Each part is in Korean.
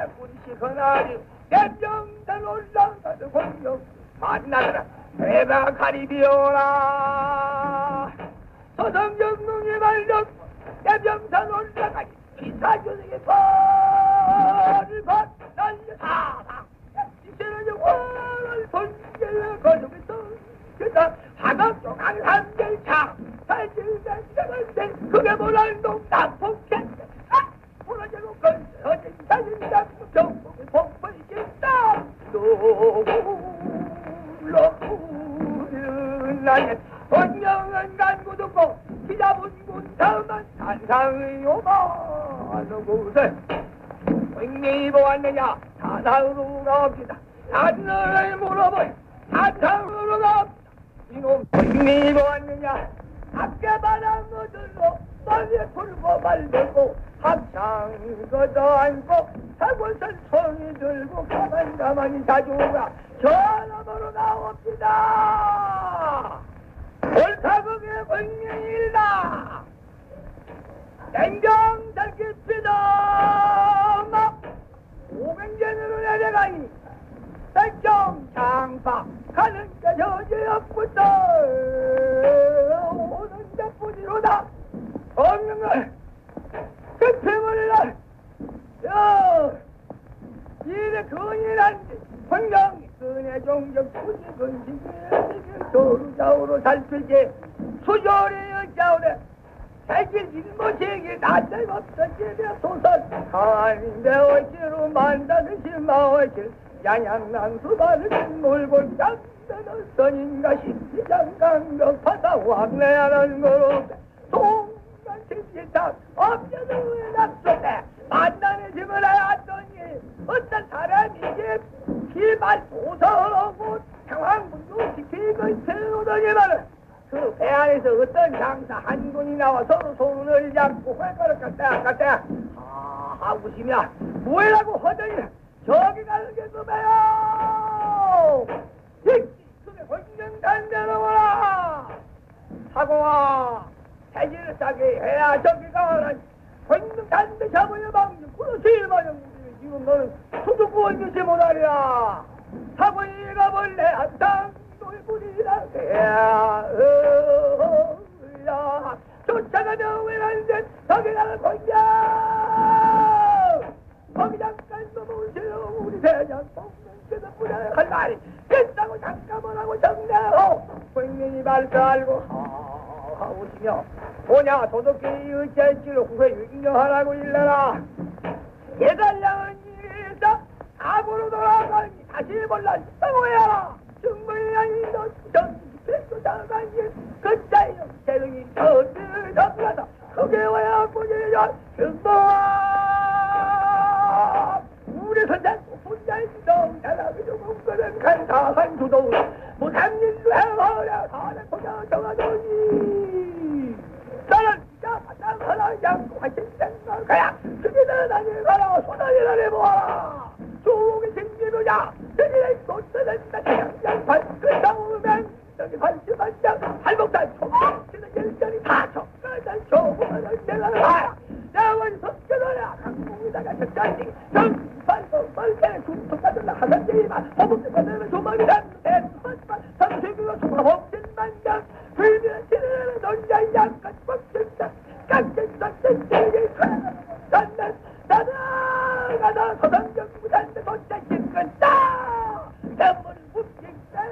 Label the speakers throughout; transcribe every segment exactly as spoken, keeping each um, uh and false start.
Speaker 1: 군시거나리 땜정산 올라가서 공룡 만나더라 대가 가리비오라 서성정릉이 말려 땜정산 올라가니 기사주석의 벌을 받 날려 사방 이제는 영원을 손질러 거두면서 그다 하각종 강산절차 살질살질하는데 그게 뭐랄 농담 폭캔데 아! 보라제로 건설 어진 살질살 경복의 폭발이겠다 놀러오는 날에 번영은 간구 듣고 기자분군 다음은 산상의 오마는 곳에 횡령이 보았느냐 산상으로 가옵시다 산을 물어보니 산상으로 가옵시다 이놈 횡령이 보았느냐 밖에 바람들로 빨리 풀고 말들고 합창 걷어 앉고 사골선 손이 들고 가만 가만히 자주가 전함으로 나옵니다 옳다극의 횡령이다 냉정 달깃피다 막 오백년으로 내려가니 백정 장파 가는 게 여지없구나 오는 자뿐이로다 없는걸 급행을 야 이래 근이란지 환경이 근의 종적 수지 근식이 조루자우로 살필지 수조리 여자우래 세길 일모세기 나들 없어지려 소설 한인데 어찌로 만다듯이 마어질 양양난 수발을 몰고 짱드는 선인가 십지장강력 파다 왕래하는 거로 동간 십지장 없여는 낙소대 만남의 집을 하였더니 어떤 사람이 이제 기말 도서하고 상황분도 지키고 세우더니만은 그 배 안에서 어떤 장사 한 분이 나와 서로 손을 잡고 회가를 갔다 갔다 아 하고 싶냐 뭐라고 하더니 저기 가는 게 그배요 이 그게 혼정 단대로구나 사고와 태지를 싸게 해야 저기 가는 혼정 단대 잡으려 방지 그렇지 마냥 지금 너는 수두고 있는지 못하랴 사고이가 원래 한탕 놀부리라 해야 어야 쫓아가며 왜난데 저기 가는 혼자 거기 잠깐 넘어오세요 우리 대장 복면께서 부자를 할 말이 됐다고 잠깐만 하고 정리하고 횡령이 말도 알고 하오시며 보냐 도덕계의 의자일지를 후회 횡령하라고 일러라 예달량은 이래서 악으로 돌아가니 다시 몰라 있다고 해라 충분히 아니도 전기백도 장관이 그 자이는 재능이 저들을 덮어서 크게 와야 보내자 승부와 우리 선생 혼자있어 대답이 조금 그런 간사한 주도 무삼일로 해버려 사내 보자 정하더니 나는 진짜 바탕하나 양고 하신 생각가야 그게는 아닐 가라 소나리를 해보아라 조국이 생기느냐 저기에 쏟아낸다 양양판 그 싸우면 저기 발시반장 발목단 초목치는 일전이 다쳐 그날 조국을 내가 봐라 내원 석전하라 강공에다가 적장지 정발도 멀게 군통가들라 하산제이만 허벅지가 조망이란 대수반반 삼세규가 조망복진만장 불비는 지내는 논자 양까지 뻑진다 깡진덕진 제게 간난 나나가다 서성경 무산대 도자 힘끈다 대문 묵직다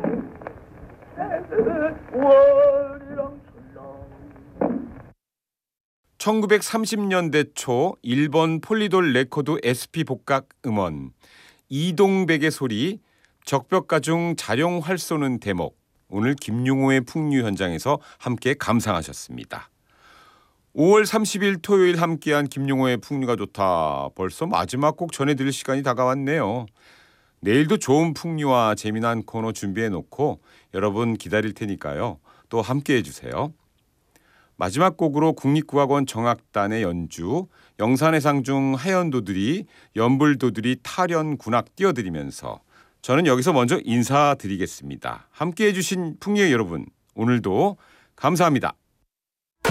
Speaker 1: 월이랑 출렁
Speaker 2: 천구백삼십 년대 초 일본 폴리돌 레코드 에스피 복각 음원 이동백의 소리 적벽가 중 자룡활 쏘는 대목 오늘 김용호의 풍류 현장에서 함께 감상하셨습니다. 오월 삼십일 토요일 함께한 김용호의 풍류가 좋다. 벌써 마지막 곡 전해드릴 시간이 다가왔네요. 내일도 좋은 풍류와 재미난 코너 준비해놓고 여러분 기다릴 테니까요. 또 함께해 주세요. 마지막 곡으로 국립국악원 정악단의 연주 영산해상 중 하연도들이 연불도들이 타련 군악 띄워드리면서 저는 여기서 먼저 인사드리겠습니다. 함께해 주신 풍류의 여러분 오늘도 감사합니다.